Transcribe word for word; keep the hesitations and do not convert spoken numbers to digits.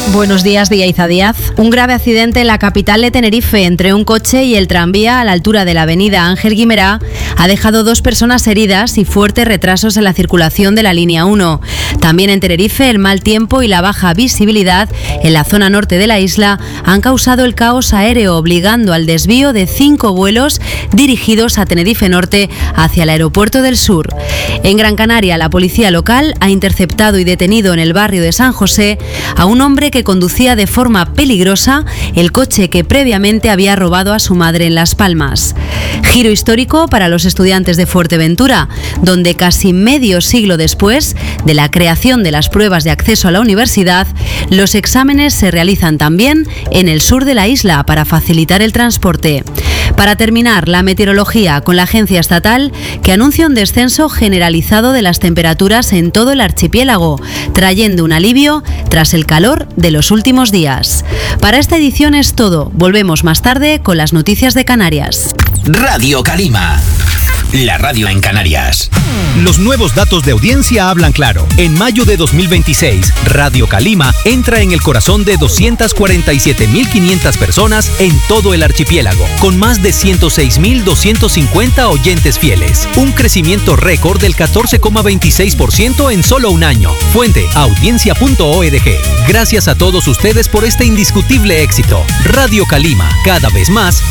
Buenos días, Díaz Díaz. Un grave accidente en la capital de Tenerife entre un coche y el tranvía a la altura de la avenida Ángel Guimerá ha dejado dos personas heridas y fuertes retrasos en la circulación de la línea uno. También en Tenerife, el mal tiempo y la baja visibilidad en la zona norte de la isla han causado el caos aéreo, obligando al desvío de cinco vuelos dirigidos a Tenerife Norte hacia el aeropuerto del Sur. En Gran Canaria, la policía local ha interceptado y detenido en el barrio de San José a un hombre que conducía de forma peligrosa el coche que previamente había robado a su madre en Las Palmas. Giro histórico para los estudiantes de Fuerteventura, donde casi medio siglo después de la creación de las pruebas de acceso a la universidad, los exámenes se realizan también en el sur de la isla para facilitar el transporte. Para terminar, la meteorología con la agencia estatal que anuncia un descenso generalizado de las temperaturas en todo el archipiélago, trayendo un alivio tras el calor de los últimos días. Para esta edición es todo. Volvemos más tarde con las noticias de Canarias. Radio Calima, la radio en Canarias. Los nuevos datos de audiencia hablan claro. En mayo de dos mil veintiséis, Radio Calima entra en el corazón de doscientas cuarenta y siete mil quinientas personas en todo el archipiélago, con más de ciento seis mil doscientos cincuenta oyentes fieles. Un crecimiento récord del catorce coma veintiséis por ciento en solo un año. Fuente, audiencia punto org. Gracias a todos ustedes por este indiscutible éxito. Radio Calima, cada vez más